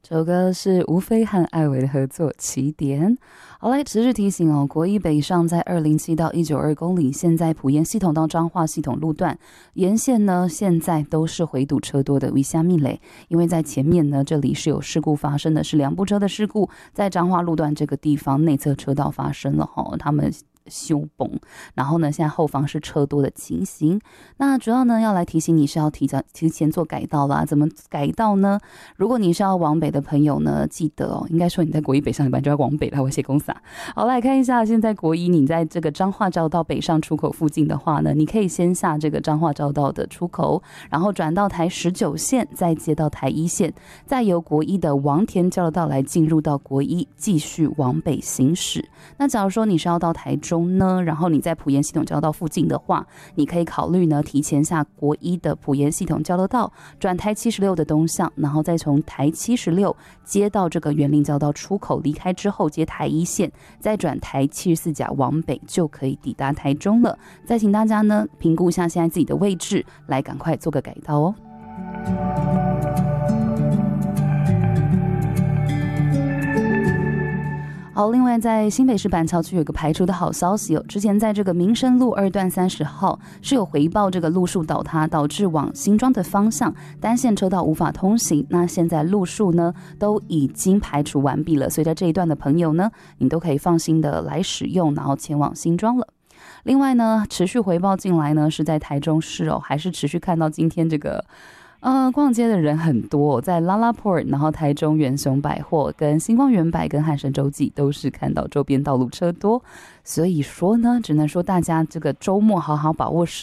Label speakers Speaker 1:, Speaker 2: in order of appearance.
Speaker 1: 这首歌是吴飞和艾维的合作《起点》。好，来持续提醒哦，国一北上在207到192公里，现在埔盐系统到彰化系统路段沿线呢，现在都是回堵车多的为虾米嘞，因为在前面呢，这里是有事故发生的，是2部车的事故，在彰化路段这个地方内侧车道发生了哈，他们修崩，然后呢，现在后方是车多的情形。那主要呢，要来提醒你是要提前做改道啦。怎么改道呢？如果你是要往北的朋友呢，记得哦，应该说你在国一北上一班就要往北来，我写公撒。好，来看一下，现在国一你在这个彰化匝道北上出口附近的话呢，你可以先下这个彰化匝道的出口，然后转到台19线，再接到台1线，再由国一的王田交流道来进入到国一，继续往北行驶。那假如说你是要到台中呢，然后你在埔盐系统交流道附近的话，你可以考虑呢提前下国一的埔盐系统交流道，转台76的东向，然后再从台76接到这个园林交流道出口离开之后，接台1线，再转台74甲往北，就可以抵达台中了。再请大家呢评估一下现在自己的位置，来赶快做个改道哦。好，另外在新北市板桥区有一个排除的好消息哦，之前在这个民生路2段30号是有回报这个路树倒塌，导致往新庄的方向单线车道无法通行。那现在路树呢都已经排除完毕了，所以在这一段的朋友呢，你都可以放心的来使用，然后前往新庄了。另外呢，持续回报进来呢是在台中市哦，还是持续看到今天这个逛街的人很多，在拉拉 port， 然后台中远雄百货跟星光远百跟汉神洲际都是看到周边道路车多，所以说呢，只能说大家这个周末好好把握时